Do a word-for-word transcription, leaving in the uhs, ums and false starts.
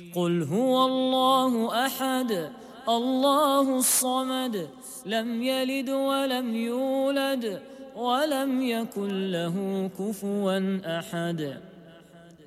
قل هو الله أحد الله الصمد لم يلد ولم يولد ولم يكن له كفوا أحد.